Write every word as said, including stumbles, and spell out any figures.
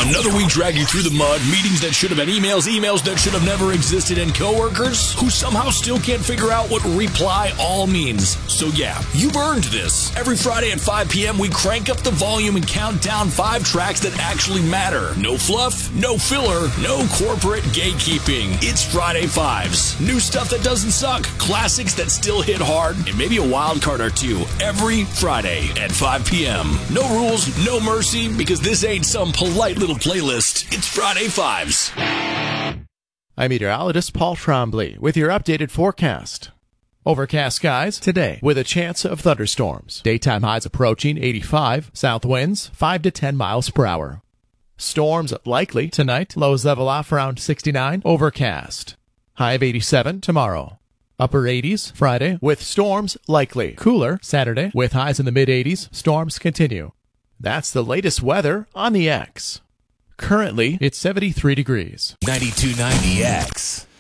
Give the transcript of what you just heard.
Another week dragged you through the mud, meetings that should have been emails, emails that should have never existed, and coworkers who somehow still can't figure out what reply all means. So yeah, you've earned this. Every Friday at five p.m. we crank up the volume and count down five tracks that actually matter. No fluff, no filler, no corporate gatekeeping. It's Friday Fives. New stuff that doesn't suck, classics that still hit hard, and maybe a wild card or two every Friday at five p.m. No rules, no mercy, because this ain't some polite little playlist. It's Friday Fives. I'm meteorologist Paul Trombley with your updated forecast. Overcast skies today with a chance of thunderstorms. Daytime highs approaching eighty-five, south winds five to ten miles per hour. Storms likely tonight, lows level off around sixty-nine, overcast. High of eighty-seven tomorrow. Upper eighties Friday with storms likely. Cooler Saturday with highs in the mid-eighties, storms continue. That's the latest weather on the X. Currently, it's seventy-three degrees. ninety-two point nine X.